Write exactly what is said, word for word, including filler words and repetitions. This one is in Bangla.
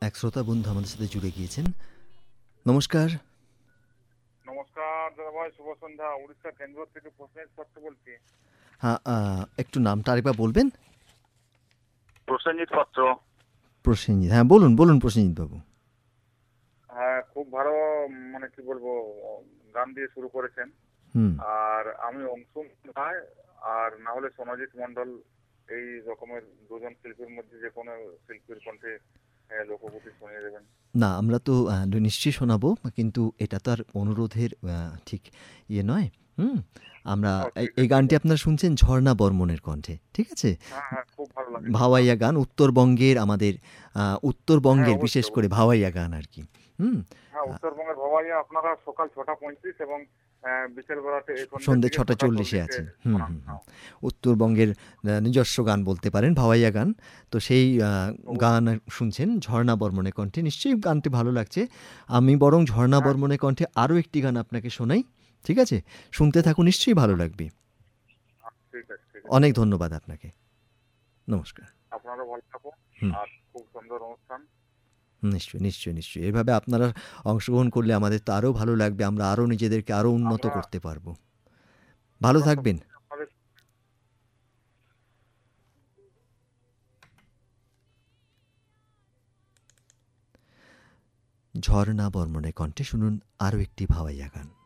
এক শ্রোতা বন্ধু আমাদের সাথে জুড়ে গিয়েছেন। নমস্কার। নমস্কার দাদা ভাই, শুভ সন্ধ্যা। উড়িষ্যা কেন্দ্র থেকে প্রসেনজিৎ পাত্র বলছি। হ্যাঁ, একটু নামটা আরেকবার বলবেন। প্রসেনজিৎ পাত্র। প্রসেনজিৎ, হ্যাঁ বলুন বলুন প্রসেনজিৎ বাবু। হ্যাঁ, খুব ভালো, মানে কি বলবো, গান দিয়ে শুরু করেছেন। হুম। আর আমি অংশুম রায় আর না হলে সোনাজিৎ মন্ডল, এই রকমের দুজন শিল্পীর মধ্যে যে কোনো শিল্পীর কণ্ঠে আহ, লোকগীতি শুনিয়ে দেবেন। না, আমরা তো আহ, নিশ্চয়ই শোনাবো, কিন্তু এটা তো আর অনুরোধের আহ, ঠিক ইয়ে নয়। হুম। আমরা ও, এই ঠিক এই আছে, ঠিক গানটি আছে। আপনারা শুনছেন ঝর্ণা বর্মনের কণ্ঠে, ঠিক আছে? হ্যাঁ হ্যাঁ, খুব ভালো লাগে, খুব ভালো ভাওয়াইয়া লাগে। গান, উত্তরবঙ্গের আমাদের আহ, হ্যাঁ, উত্তরবঙ্গের বিশেষ অবশ্যই করে অবশ্যই। ভাওয়াইয়া গান আর কি। হুম। হ্যাঁ, আহ, উত্তরবঙ্গের ভবাইয়া আপনারা সকাল ছটা পঁয়ত্রিশ এবং আহ, বিকেল বেলাতে এই সন্ধ্যের সন্ধ্যে দিকে ছটা ছটা চল্লিশে চল্লিশে আছে। হুম শোনান। হুম হুম। হ্যাঁ, উত্তরবঙ্গের আহ, নিজস্ব গান বলতে পারেন, ভাওয়াইয়া গান। তো সেই আহ, অবশ্যই। গান শুনছেন ঝর্ণা বর্মনের কণ্ঠে, নিশ্চয়ই গানটি ভালো লাগছে। আমি বরং ঝর্ণা হ্যাঁ, বর্মনের কণ্ঠে আরও একটি গান আপনাকে শোনাই, ঠিক আছে? শুনতে থাকুন, অবশ্যই। নিশ্চয়ই ভালো হ্যাঁ, লাগবে। হ্যাঁ, ঠিক আছে, ঠিক আছে। অনেক ধন্যবাদ আপনাকে। নমস্কার। আপনারও ভালো থাকুন। হুম। আর খুব সুন্দর অনুষ্ঠান। নিশ্চয়ই নিশ্চয়ই নিশ্চয়ই এভাবে আপনারা অংশগ্রহণ করলে আমাদের তো আরও ভালো লাগবে, আমরা আরও নিজেদেরকে আরও উন্নত আমরা করতে পারবো। ভালো আমরা থাকবেন। সবসময় আপনাদের ঝর্ণা বর্মনের কণ্ঠে শুনুন আরও একটি ভাওয়াইয়া গান।